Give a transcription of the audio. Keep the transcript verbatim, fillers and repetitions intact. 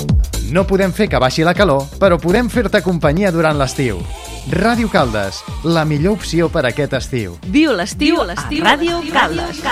No podem fer que baixi la calor, però podem fer-te companyia durant l'estiu. Ràdio Caldes, la millor opció per a aquest estiu. Viu l'estiu a Ràdio Caldes.